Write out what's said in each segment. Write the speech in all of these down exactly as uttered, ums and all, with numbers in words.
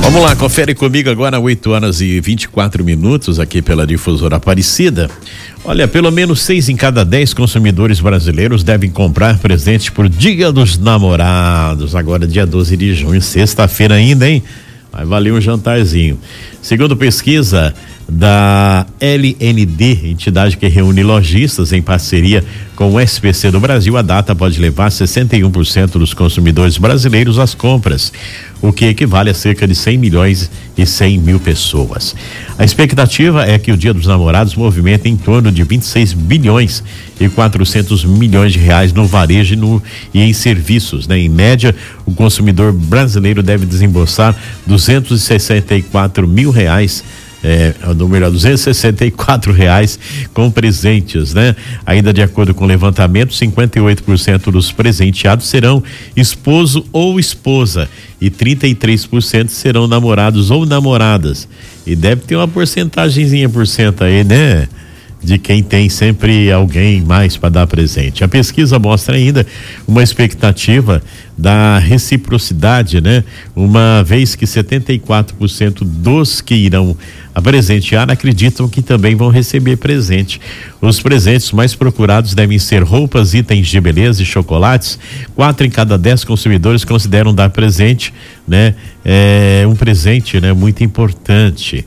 Vamos lá, confere comigo agora, oito horas e vinte e quatro minutos, aqui pela Difusora Aparecida. Olha, pelo menos seis em cada dez consumidores brasileiros devem comprar presente por Dia dos Namorados. Agora, dia doze de junho, sexta-feira ainda, hein? Vai valer um jantarzinho. Segundo pesquisa da L N D, entidade que reúne lojistas em parceria com o S P C do Brasil, a data pode levar sessenta e um por cento dos consumidores brasileiros às compras, o que equivale a cerca de cem milhões e cem mil pessoas. A expectativa é que o Dia dos Namorados movimente em torno de vinte e seis bilhões e quatrocentos milhões de reais no varejo e, no, e em serviços, né? Em média, o consumidor brasileiro deve desembolsar duzentos e sessenta e quatro mil reais. É, o número é duzentos e sessenta e quatro reais com presentes, né? Ainda de acordo com o levantamento, cinquenta e oito por cento dos presenteados serão esposo ou esposa e trinta e três por cento serão namorados ou namoradas. E deve ter uma porcentagemzinha por cento aí, né? De quem tem sempre alguém mais para dar presente. A pesquisa mostra ainda uma expectativa da reciprocidade, né? Uma vez que setenta e quatro por cento dos que irão presentear acreditam que também vão receber presente. Os presentes mais procurados devem ser roupas, itens de beleza e chocolates. Quatro em cada dez consumidores consideram dar presente, né? É um presente, né? Muito importante.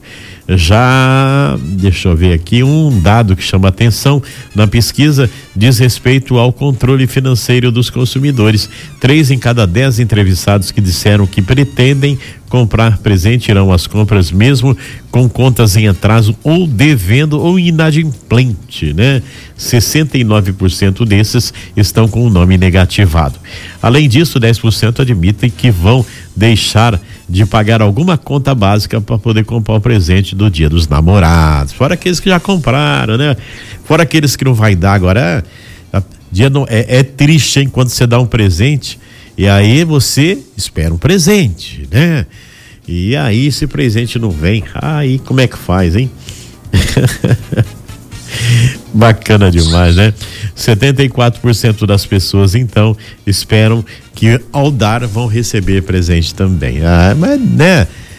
Já, deixa eu ver aqui, um dado que chama atenção na pesquisa diz respeito ao controle financeiro dos consumidores. Três em cada dez entrevistados que disseram que pretendem comprar presente irão às compras mesmo com contas em atraso ou devendo ou inadimplente, né? sessenta e nove por cento desses estão com o nome negativado. Além disso, dez por cento admitem que vão deixar de pagar alguma conta básica para poder comprar o presente do Dia dos Namorados. Fora aqueles que já compraram, né? Fora aqueles que não vai dar agora. É, dia não, é, é triste, hein? Quando você dá um presente e aí você espera um presente, né? E aí esse presente não vem. Aí como é que faz, hein? Bacana demais, né? setenta e quatro por cento das pessoas então esperam que ao dar vão receber presente também. Ah, mas né?